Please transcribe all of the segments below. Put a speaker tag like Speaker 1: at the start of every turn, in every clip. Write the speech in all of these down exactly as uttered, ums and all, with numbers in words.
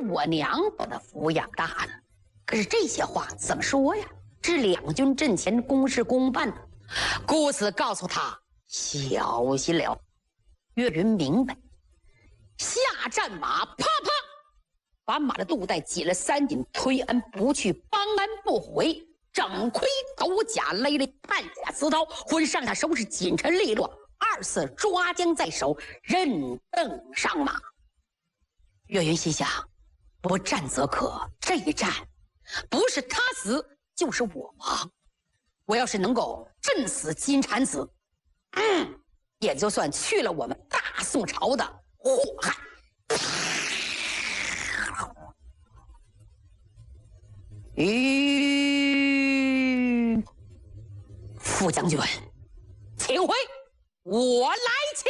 Speaker 1: 我娘把他抚养大的。可是这些话怎么说呀？这两军阵前公事公办的，故此告诉他小心了。岳云明白，下战马，啪啪把马的肚带解了三紧，推鞍不去，帮鞍不回，整盔斗甲勒勒探甲刺刀，浑上下收拾紧沉利落，二色抓将在手，任登上马。岳云心想，不战则可，这一战不是他死就是我亡。我要是能够震死金蝉子，嗯，也就算去了我们大宋朝的祸害。吁，副将军，请回，我来擒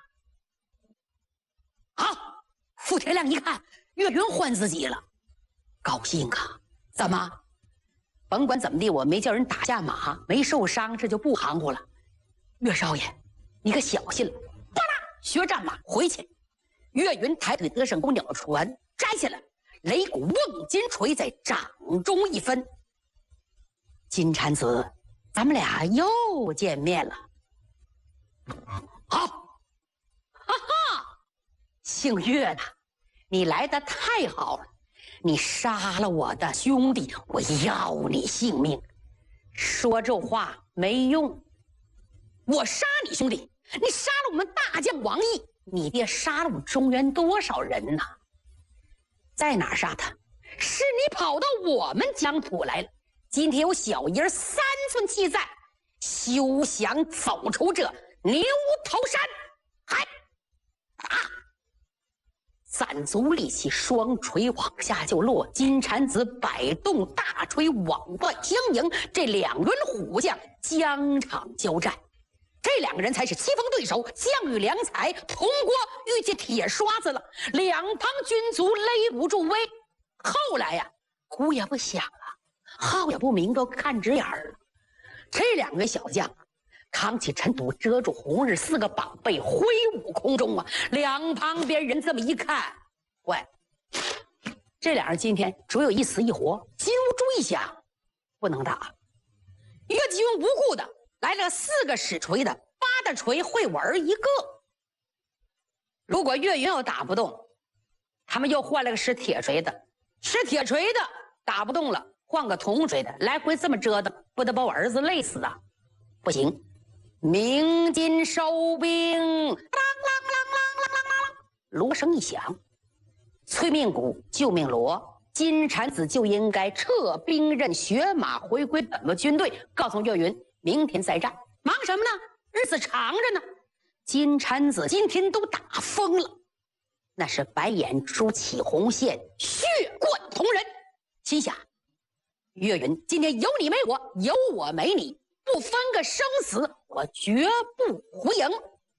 Speaker 1: 他。好，傅天亮一看岳云换自己了，高兴啊！怎么？甭管怎么地，我没叫人打下马，没受伤，这就不含糊了。岳少爷，你可小心了！吧啦，学战马回去。岳云抬腿得胜弓鸟船摘下来，擂鼓瓮金锤在掌中一分。金蝉子，咱们俩又见面了。好，哈哈，姓岳的，你来得太好了。你杀了我的兄弟，我要你性命。说这话没用。我杀你兄弟，你杀了我们大将王毅，你爹杀了我们中原多少人呐？在哪儿杀他？是你跑到我们疆土来了。今天有小爷三寸气在，休想走出这牛头山！嗨，啊！攒足力气，双锤往下就落。金蝉子摆动大锤往外相迎，这两员虎将疆场交战。这两个人才是棋逢对手，将遇良才，铜锅遇见铁刷子了。两旁军卒勒不住威。后来呀，鼓也不响了，号也不鸣，都看直眼了。这两位小将扛起尘土，遮住红日，四个膀背挥舞空中啊！两旁边人这么一看，喂，这两人今天只有一死一活。金兀术一想，不能打。岳继云无故的来了四个使锤的，八大锤会玩一个。如果岳云要打不动，他们又换了个使铁锤的，使铁锤的打不动了，换个铜锤的，来回这么折腾，不得把我儿子累死啊！不行。鸣金收兵，啷啷啷啷啷啷啷，锣声一响，催命鼓救命锣，金蝉子就应该撤兵任学马回归本部军队，告诉岳云明天再战。忙什么呢？日子长着呢。金蝉子今天都打疯了，那是白眼珠起红线，血贯瞳人。心想，岳云今天有你没我，有我没你，不分个生死，我绝不胡赢。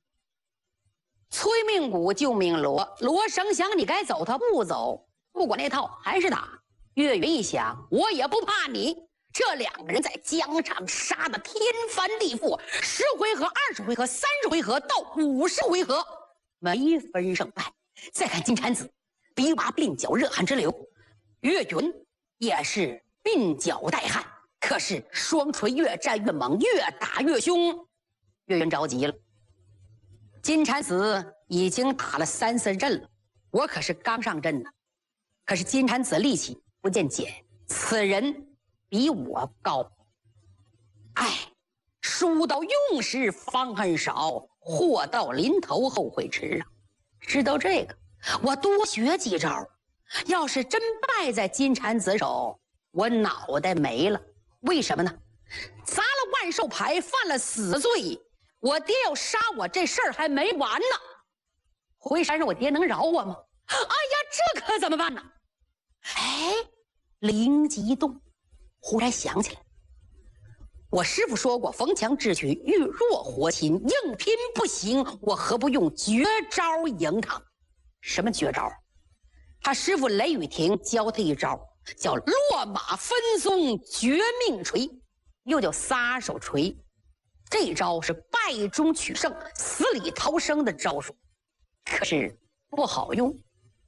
Speaker 1: 催命鼓救命锣，锣声响，你该走他不走，不管那套还是打。岳云一想，我也不怕你。这两个人在疆场杀得天翻地覆，十回合、二十回合、三十回合到五十回合，没分胜败。再看金蝉子，比马鬓角热汗直流，岳云也是鬓角带汗。可是双锤越战越猛，越打越凶。岳云着急了，金蝉子已经打了三四阵了，我可是刚上阵呢。可是金蝉子力气不见减，此人比我高。哎，书到用时方恨少，祸到临头后悔迟啊！知道这个，我多学几招。要是真败在金蝉子手，我脑袋没了。为什么呢？砸了万寿牌，犯了死罪，我爹要杀我，这事儿还没完呢。回山上我爹能饶我吗？哎呀，这可怎么办呢？哎，灵机一动，忽然想起来，我师父说过，逢强智取，遇弱活擒，硬拼不行，我何不用绝招赢他？什么绝招？他师父雷雨亭教他一招，叫落马分鬃绝命锤，又叫撒手锤。这招是败中取胜、死里逃生的招数，可是不好用。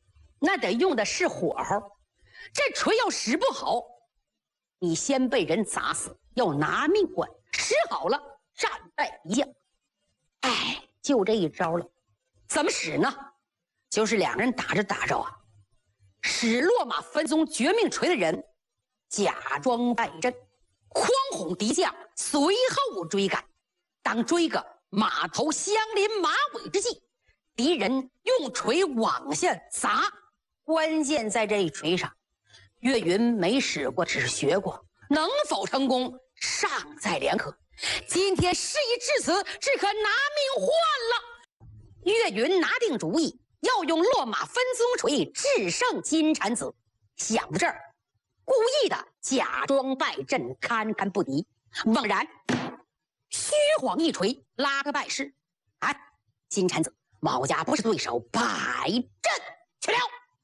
Speaker 1: 那得用的是火候。这锤要使不好，你先被人砸死，要拿命换；使好了，战败一将。哎，就这一招了。怎么使呢？就是两个人打着打着啊，使落马分鬃绝命锤的人假装败阵，狂轰敌将，随后追赶。当追个马头相连马尾之际，敌人用锤往下砸，关键在这一锤上。岳云没使过，只是学过，能否成功尚在两可。今天事已至此，只可拿命换了。岳云拿定主意，要用落马分鬃锤制胜金蝉子。想到这儿，故意的假装败阵，堪堪不敌。猛然虚晃一锤，拉个败势。哎，金蝉子，毛家不是对手，败阵去了，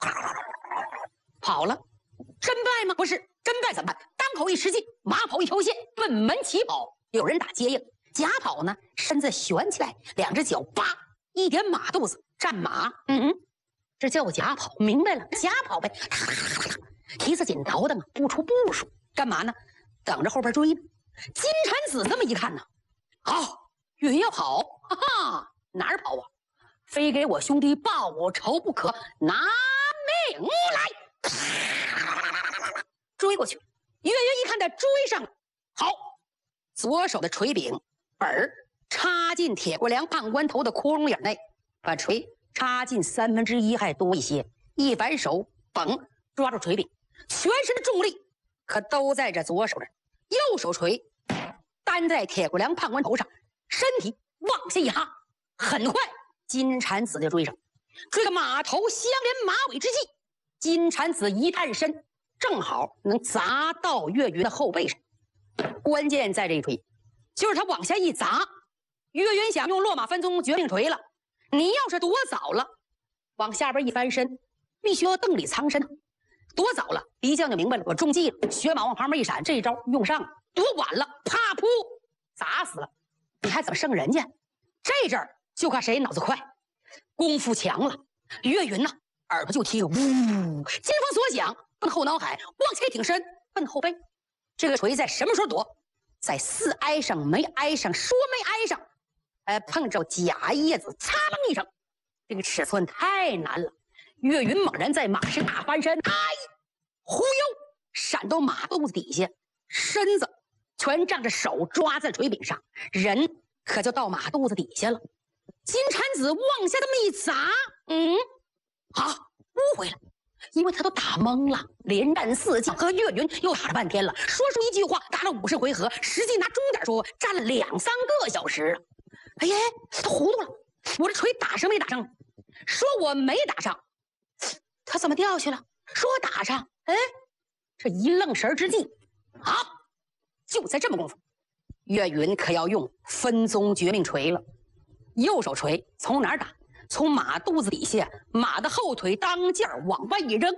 Speaker 1: 跑了。真败吗？不是，真败怎么办？当口一使劲，马跑一条线，奔门起跑。有人打接应，假跑呢，身子悬起来，两只脚叭一点马肚子，战马。嗯，这叫假跑，明白了，假跑呗。提着紧倒腾，不出步数，干嘛呢？等着后边追呢。金蝉子这么一看呢，好，岳云要跑，哈哈，哪儿跑啊？非给我兄弟报仇不可，拿命来！追过去，岳云一看他追上了，好，左手的锤柄本儿插进铁锅梁判官头的窟窿眼内，把锤插进三分之一还多一些，一反手嘣抓住锤柄，全身的重力可都在这左手这儿，右手锤担在铁锅梁判官头上，身体往下一哈，很快金蝉子就追上，追个马头相连马尾之际，金蝉子一探身，正好能砸到岳云的后背上。关键在这一锤，就是他往下一砸，岳云想用落马分鬃绝命锤了。你要是躲早了，往下边一翻身，必须要邓里藏身。躲早了，敌将就明白了，我中计了，血马往旁边一闪，这一招用上了。躲晚了，啪噗，砸死了，你还怎么胜人家？这阵儿就看谁脑子快，功夫强了。岳云呐，耳朵就听呜，金风所想，奔后脑海，往前挺身，奔后背。这个锤在什么时候躲？在似挨上没挨上，说没挨上，哎，碰着假叶子，擦楞一声，这个尺寸太难了。岳云猛然在马上大翻身，哎，忽悠闪到马肚子底下，身子全仗着手抓在锤柄上，人可就到马肚子底下了。金蝉子往下这么一砸，嗯，好，误会了。因为他都打懵了，连战四将和岳云又打了半天了，说出一句话打了五十回合，实际拿钟点说战了两三个小时了。哎呀，他糊涂了，我这锤打上没打上？说我没打上，他怎么掉去了？说我打上，哎，这一愣神之际，好，就在这么功夫，岳云可要用分鬃绝命锤了。右手锤从哪儿打？从马肚子底下，马的后腿当劲儿往外一扔，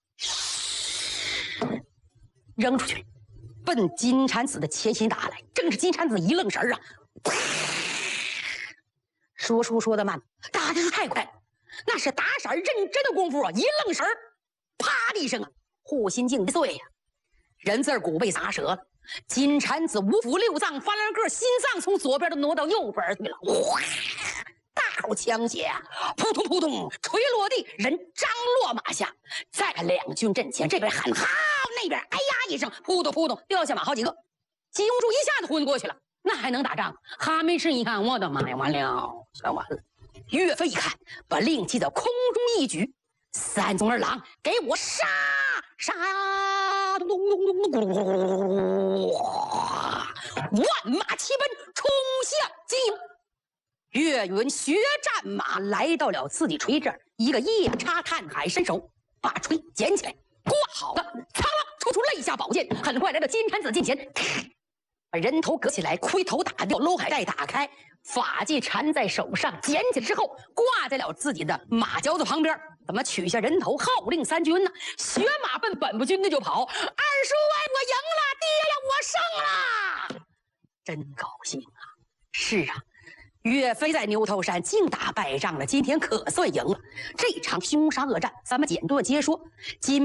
Speaker 1: 扔出去，奔金蝉子的前心打来。正是金蝉子一愣神啊，说书说得慢，打的是太快，那是打色认真的功夫啊！一愣神，啪的一声啊，护心镜一碎呀、啊，人字骨被砸折了。金蝉子五腑六脏翻了个，心脏从左边都挪到右边去了，哗！大口枪血，扑通扑通，锤落地，人张落马下。再看两军阵前，这边喊好，那边哎呀一声，扑通扑通掉下马好几个。金兀术一下子昏过去了，那还能打仗？哈梅氏一看，我的妈呀，完了，全完了。岳飞一看，把令旗在空中一举，三宗二郎，给我杀杀！咚咚咚咚咚，万马齐奔，冲向金营。岳云学战马来到了自己锤这儿，一个夜叉探海伸手把锤捡起来，挂好了，苍狼抽出肋下宝剑，很快来到金蝉子近前，把人头割起来，盔头打掉，搂海带打开，法器缠在手上，捡起来之后挂在了自己的马嚼子旁边。怎么取下人头，号令三军呢？学马奔本部军的就跑。二叔哎，我赢了，爹呀，我胜了，真高兴啊！是啊。 岳飞在牛头山精打败仗了，今天可算赢了。这场凶杀恶战，咱们简短截说。今